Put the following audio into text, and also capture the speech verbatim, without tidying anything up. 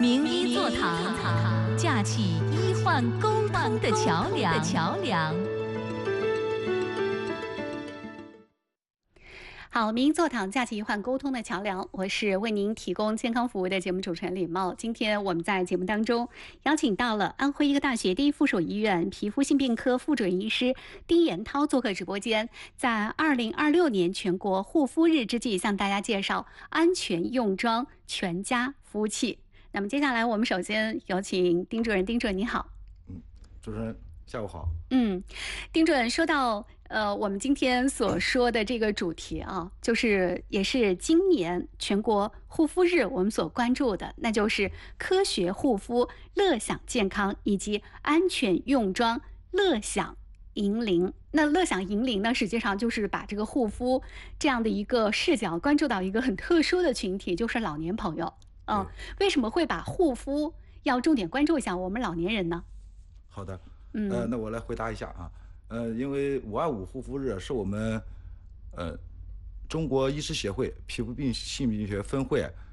名医座堂，架起医患沟通的桥梁。桥梁。 好，名医座堂架起医患沟通的桥梁，我是为您提供健康服务的节目主持人李茂。今天我们在节目当中邀请到了安徽医科大学第一附属医院皮肤性病科副主任医师丁延涛做客直播间，在二零二六年全国护肤日之际，向大家介绍安全用装全家服务器。那么接下来我们首先有请丁主任，丁主任你好。 嗯，主持人下午好。 嗯，丁主任，说到呃我们今天所说的这个主题啊，就是也是今年全国护肤日我们所关注的，那就是科学护肤、乐享健康以及安全用装乐享银龄。那乐享银龄呢，实际上就是把这个护肤这样的一个视角关注到一个很特殊的群体，就是老年朋友。嗯、呃，为什么会把护肤要重点关注一下我们老年人呢？ 好的， 嗯， 呃，那我来回答一下啊。呃，因为五二五护肤日是我们呃中国医师协会皮肤病性病学分会